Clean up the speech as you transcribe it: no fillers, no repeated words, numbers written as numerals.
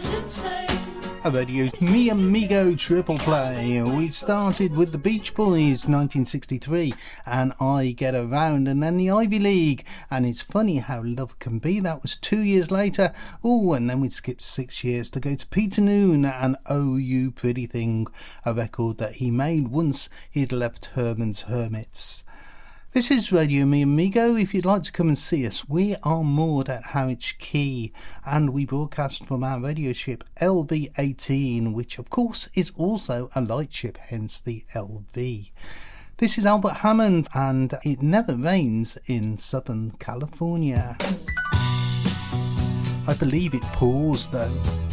A Radio Mi Amigo triple play. We started with the Beach Boys 1963 and I Get Around, and then the Ivy League and It's Funny How Love Can Be. That was 2 years later. Oh, and then we'd skip 6 years to go to Peter Noone and Oh You Pretty Thing, a record that he made once he'd left Herman's Hermits. This is Radio Mi Amigo. If you'd like to come and see us, we are moored at Harwich Quay and we broadcast from our radio ship LV-18, which of course is also a lightship, hence the LV. This is Albert Hammond and It Never Rains in Southern California. I believe it pours though.